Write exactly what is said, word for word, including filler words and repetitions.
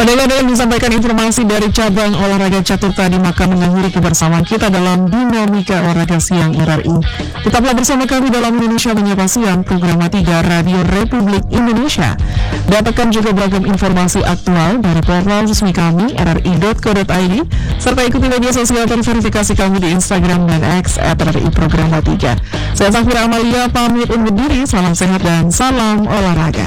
Adalah yang disampaikan informasi dari cabang olahraga catur tadi, maka mengakhiri kebersamaan kita dalam Dinamika Olahraga Siang R R I. Tetaplah bersama kami dalam Indonesia Menyapa Siang, program tiga Radio Republik Indonesia. Dapatkan juga beragam informasi aktual dari portal resmi kami r r i dot co dot i d, serta ikuti media sosial dan verifikasi kami di Instagram dan X at R R I Program tiga. Saya Safira Amalia pamit undur diri, salam sehat dan salam olahraga.